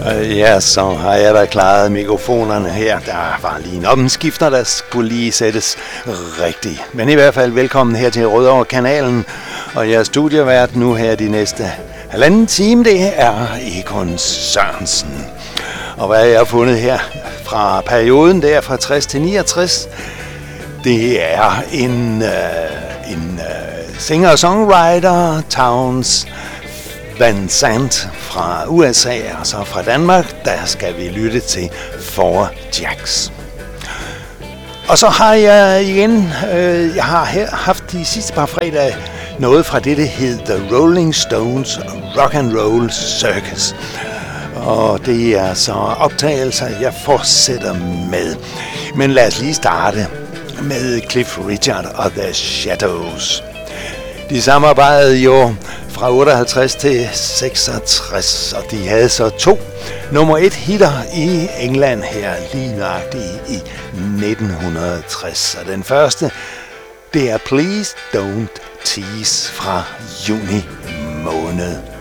Ja, så har jeg da klaret mikrofonerne her. Der var lige en omskifter, der skulle lige sættes rigtigt. Men i hvert fald velkommen her til Rødovre-kanalen. Og jeg er studievært nu her de næste halvanden time. Det er Egon Sørensen. Og hvad jeg har fundet her fra perioden der fra 60 til 69, det er en singer-songwriter, Townes Van Zandt fra USA, og så fra Danmark, der skal vi lytte til Four Jacks. Og så har jeg igen, jeg har her haft de sidste par fredage noget fra det, der hed The Rolling Stones Rock and Roll Circus. Og det er så optagelser, jeg fortsætter med. Men lad os lige starte med Cliff Richard og The Shadows. De samarbejdede jo fra 58 til 66, og de havde så 2 nummer 1 hitter i England her lige nøjagtigt i 1960. Og den første, det er Please Don't Tease fra juni måned.